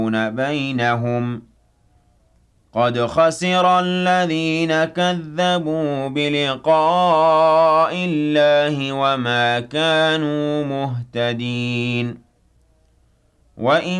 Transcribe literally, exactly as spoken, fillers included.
بينهم قد خسر الذين كذبوا بلقاء الله وما كانوا مهتدين وإن